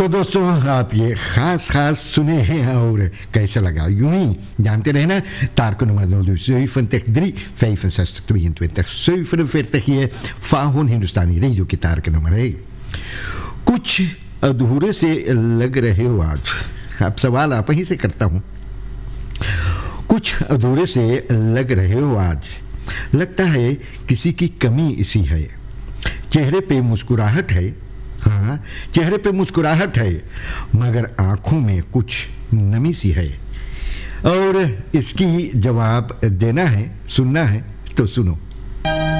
तो दोस्तों आप ये खास सुने हैं और कैसा लगा यूं ही जानते रहना. Taak nummer 073 65 22 47 ये फाहुन हिंदुस्तानी रेडियो की तार का नंबर है. कुछ अधूरे से लग रहे हो आज. अब सवाल आप ही से करता हूं. कुछ अधूरे से लग रहे हो आज. लगता है किसी की कमी इसी है. चेहरे पे मुस्कुराहट है. हाँ, चेहरे पे मुस्कुराहट है मगर आंखों में कुछ नमी सी है. और इसकी जवाब देना है, सुनना है तो सुनो.